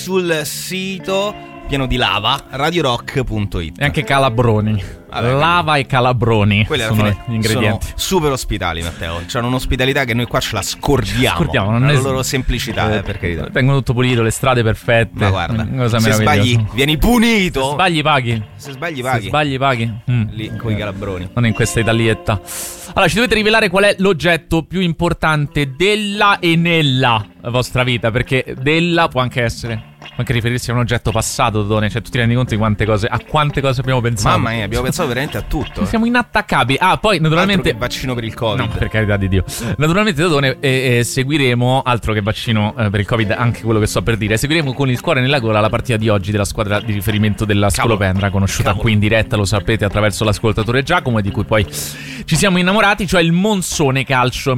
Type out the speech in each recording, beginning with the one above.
sul sito pieno di lava, radiorock.it. E anche calabroni. Vabbè, lava e calabroni sono gli ingredienti. Sono super ospitali, Matteo. C'hanno un'ospitalità che noi qua ce la scordiamo. Non la è loro semplicità, per carità. Vengono tutto pulito, le strade perfette. Ma guarda, cosa se sbagli vieni punito. Se sbagli paghi. Se sbagli paghi. Lì con i calabroni. Non in questa Italietta. Allora, ci dovete rivelare qual è l'oggetto più importante della e nella vostra vita, perché della può anche essere, può anche riferirsi a un oggetto passato, Dodone. Cioè, tu ti rendi conto di a quante cose abbiamo pensato? Mamma mia, abbiamo pensato veramente a tutto. Siamo inattaccabili. Poi naturalmente altro che vaccino per il Covid. No, per carità di Dio. Naturalmente, Dodone, seguiremo, altro che vaccino per il Covid, anche quello che sto per dire, seguiremo con il cuore nella gola la partita di oggi della squadra di riferimento della Scolopendra, conosciuta qui in diretta, lo sapete, attraverso l'ascoltatore Giacomo, e di cui poi ci siamo innamorati, cioè il Monsone Calcio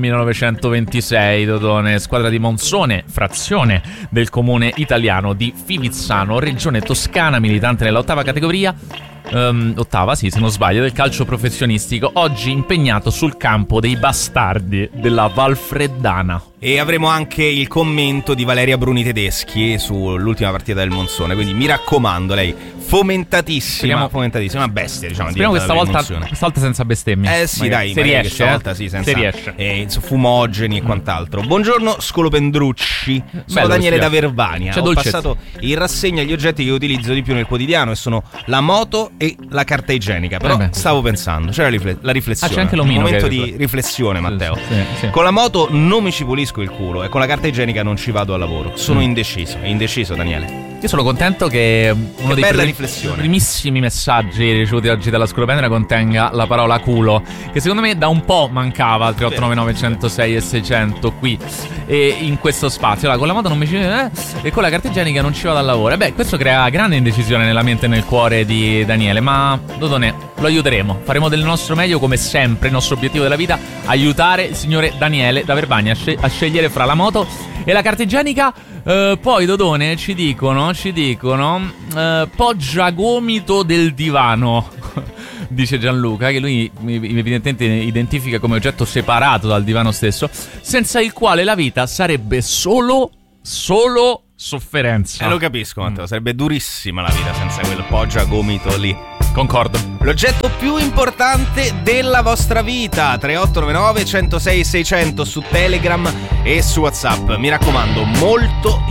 1926, Dodone, squadra di Monsone, frazione del comune italiano di Fivizzano, regione toscana, militante nell'ottava categoria, ottava, sì, se non sbaglio, del calcio professionistico, oggi impegnato sul campo dei Bastardi della Valfreddana. E avremo anche il commento di Valeria Bruni Tedeschi sull'ultima partita del Monsone, quindi mi raccomando, lei fomentatissima, una bestia, diciamo. Speriamo questa volta senza bestemmie. Sì, dai, se riesce, questa volta sì, senza se riesce. Fumogeni e quant'altro. Buongiorno Scolopendrucci, sono bello, Daniele da Verbania. Ho dolcezza. passato in rassegna gli oggetti che utilizzo di più nel quotidiano, e sono la moto e la carta igienica. Però stavo pensando, c'era la riflessione. C'è anche l'omino, un momento di riflessione, Matteo. Sì. Con la moto non mi ci pulisco il culo e con la carta igienica non ci vado al lavoro. Sono indeciso, Daniele. Io sono contento che uno dei primissimi messaggi ricevuti oggi dalla Scolopendra contenga la parola culo, che secondo me da un po' mancava al 3899 106 e 600 qui e in questo spazio. Allora, con la moto non mi ci e con la carta igienica non ci vado al lavoro. Questo crea grande indecisione nella mente e nel cuore di Daniele, ma Dodone, lo aiuteremo, faremo del nostro meglio come sempre. Il nostro obiettivo della vita: aiutare il signore Daniele da Verbania a scegliere fra la moto e la carta igienica. Poi Dodone ci dicono poggia gomito del divano dice Gianluca, che lui evidentemente identifica come oggetto separato dal divano stesso, senza il quale la vita sarebbe solo sofferenza. Lo capisco, Matteo, sarebbe durissima la vita senza quel poggia gomito lì. Concordo. L'oggetto più importante della vostra vita: 3899 106 600 su Telegram e su WhatsApp. Mi raccomando, molto